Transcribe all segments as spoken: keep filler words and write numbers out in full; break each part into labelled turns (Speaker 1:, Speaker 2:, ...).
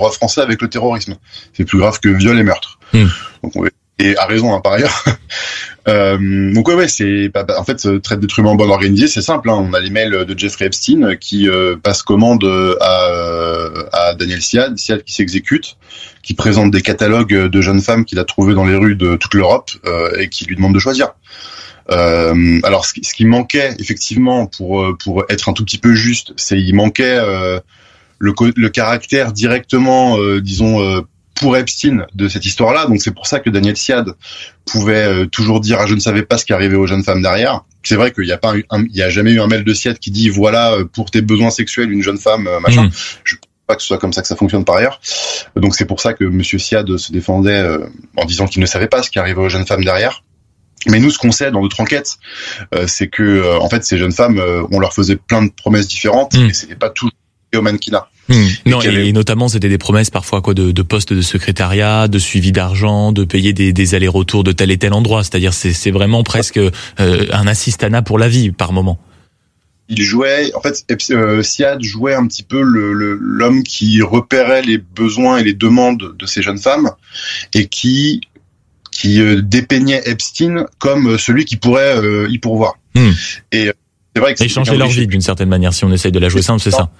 Speaker 1: droit français avec le terrorisme. C'est plus grave que viol et meurtre. Mmh. Donc, on, et à raison, hein, par ailleurs. euh, donc ouais, ouais, c'est en fait traite d'êtres humains bon organisé, c'est simple. Hein, on a les mails de Jeffrey Epstein qui euh, passe commande à, à Daniel Siad, Siad qui s'exécute, qui présente des catalogues de jeunes femmes qu'il a trouvées dans les rues de toute l'Europe euh, et qui lui demande de choisir. Euh, alors, ce qui, ce qui manquait effectivement pour pour être un tout petit peu juste, c'est il manquait euh, le le caractère directement, euh, disons. Euh, pour Epstein de cette histoire-là, donc c'est pour ça que Daniel Siad pouvait euh, toujours dire ah, je ne savais pas ce qui arrivait aux jeunes femmes derrière. C'est vrai qu'il y a pas eu un, il y a jamais eu un mail de Siad qui dit voilà pour tes besoins sexuels une jeune femme euh, machin. Mmh. Je pense pas que ce soit comme ça que ça fonctionne par ailleurs. Donc c'est pour ça que Monsieur Siad se défendait euh, en disant qu'il ne savait pas ce qui arrivait aux jeunes femmes derrière. Mais nous, ce qu'on sait dans notre enquête, euh, c'est que euh, en fait ces jeunes femmes, euh, on leur faisait plein de promesses différentes mmh. et c'était pas tout au mannequinat.
Speaker 2: Mmh. Non, et, avait... et notamment c'était des promesses parfois quoi de, de postes de secrétariat, de suivi d'argent, de payer des, des allers-retours de tel et tel endroit. C'est-à-dire c'est, c'est vraiment presque euh, un assistanat pour la vie par moment.
Speaker 1: Il jouait, en fait, euh, Siad jouait un petit peu le, le, l'homme qui repérait les besoins et les demandes de ces jeunes femmes et qui qui euh, dépeignait Epstein comme celui qui pourrait euh, y pourvoir. Mmh. Et c'est vrai que c'est
Speaker 2: changer leur vie d'une certaine manière. Si on essaye de la jouer simple, c'est ça.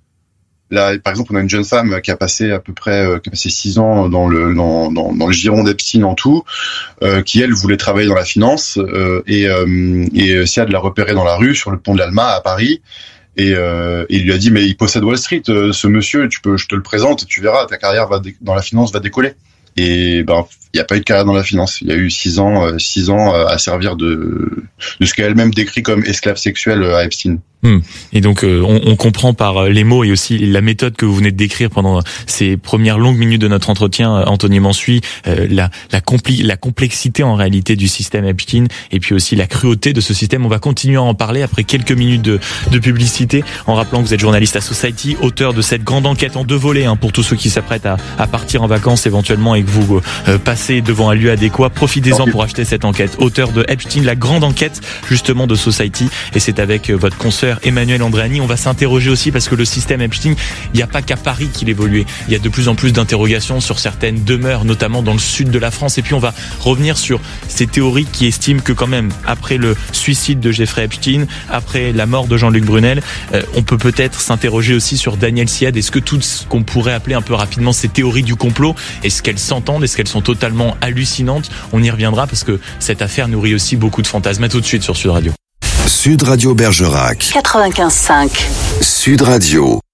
Speaker 1: Là, par exemple, on a une jeune femme qui a passé à peu près, euh, qui a passé six ans dans le dans dans, dans le giron d'Epstein en tout, euh, qui elle voulait travailler dans la finance euh, et euh, et Siad l'a repéré dans la rue sur le pont de l'Alma à Paris et, euh, et il lui a dit mais il possède Wall Street, euh, ce monsieur, tu peux, je te le présente, tu verras, ta carrière va dé- dans la finance va décoller. Et ben il n'y a pas eu de carrière dans la finance. Il y a eu six ans, euh, six ans euh, à servir de de ce qu'elle-même décrit comme esclave sexuel à Epstein.
Speaker 2: Hum. Et donc euh, on, on comprend par les mots et aussi la méthode que vous venez de décrire pendant ces premières longues minutes de notre entretien, Anthony Mansuy, euh, la la, compli- la complexité en réalité du système Epstein et puis aussi la cruauté de ce système. On va continuer à en parler après quelques minutes de, de publicité en rappelant que vous êtes journaliste à Society, auteur de cette grande enquête en deux volets hein, pour tous ceux qui s'apprêtent à, à partir en vacances éventuellement et que vous euh, passez devant un lieu adéquat. Profitez-en pour acheter cette enquête. Auteur de Epstein, la grande enquête justement de Society et c'est avec euh, votre consoeur Emmanuel Andréani. On va s'interroger aussi parce que le système Epstein, il n'y a pas qu'à Paris qu'il évoluait. Il y a de plus en plus d'interrogations sur certaines demeures, notamment dans le sud de la France. Et puis on va revenir sur ces théories qui estiment que quand même, après le suicide de Jeffrey Epstein, après la mort de Jean-Luc Brunel, euh, on peut peut-être s'interroger aussi sur Daniel Siad. Est-ce que tout ce qu'on pourrait appeler un peu rapidement ces théories du complot, est-ce qu'elles s'entendent, est-ce qu'elles sont totalement hallucinantes? On y reviendra parce que cette affaire nourrit aussi beaucoup de fantasmes. À tout de suite sur Sud Radio.
Speaker 3: Sud Radio Bergerac.
Speaker 4: quatre-vingt-quinze cinq.
Speaker 3: Sud Radio.